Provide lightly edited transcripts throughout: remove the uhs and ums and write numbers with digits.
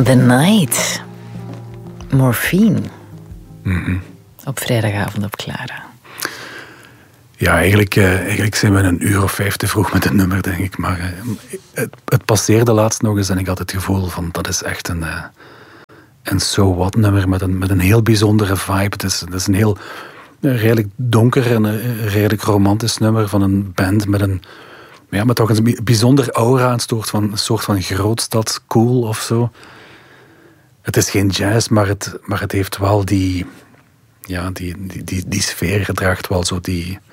The Night. Morphine. Mm-hmm. Op vrijdagavond op Clara. Ja, eigenlijk zijn we 1 uur of 5 te vroeg met het nummer, denk ik. Maar het passeerde laatst nog eens en ik had het gevoel van dat is echt een so what nummer met een heel bijzondere vibe. Het is een heel redelijk donker en redelijk romantisch nummer van een band met toch een bijzonder aura, een soort van grootstad cool of zo. Het is geen jazz, maar het heeft wel die sfeer, het draagt wel zo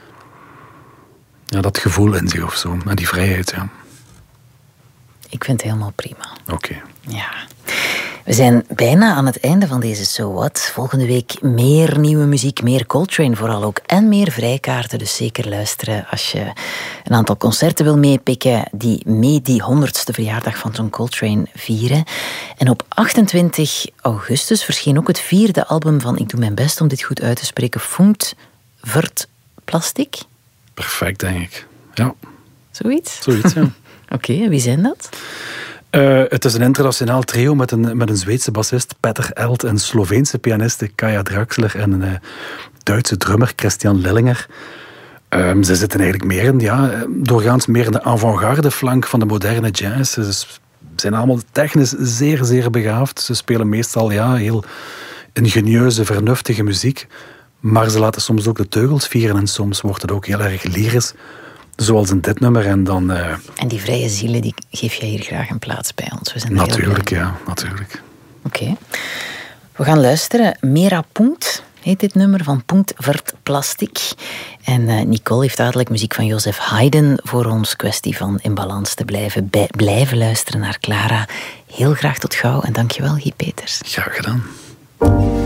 dat gevoel in zich of zo. En die vrijheid, ja. Ik vind het helemaal prima. Oké. Ja. We zijn bijna aan het einde van deze So What. Volgende week meer nieuwe muziek, meer Coltrane vooral ook. En meer vrijkaarten, dus zeker luisteren als je een aantal concerten wil meepikken die 100ste verjaardag van John Coltrane vieren. En op 28 augustus verscheen ook het 4e album van, ik doe mijn best om dit goed uit te spreken, Funkt Vert Plastic. Perfect, denk ik. Ja. Zoiets, ja. Oké, wie zijn dat? Het is een internationaal trio met een Zweedse bassist, Petter Elt, een Sloveense pianiste, Kaja Draxler, en een Duitse drummer, Christian Lillinger. Ze zitten eigenlijk doorgaans meer in de avant-garde flank van de moderne jazz. Ze zijn allemaal technisch zeer, zeer begaafd. Ze spelen meestal heel ingenieuze, vernuftige muziek. Maar ze laten soms ook de teugels vieren en soms wordt het ook heel erg lyrisch. Zoals in dit nummer. En die vrije zielen, die geef jij hier graag een plaats bij ons. We zijn natuurlijk, ja, natuurlijk. Oké. We gaan luisteren. Mera Punkt heet dit nummer, van Punkt Vert Plastic. En Nicole heeft dadelijk muziek van Joseph Haydn voor ons. Kwestie van in balans te blijven luisteren naar Clara. Heel graag tot gauw en dankjewel, Guy Peters. Graag gedaan.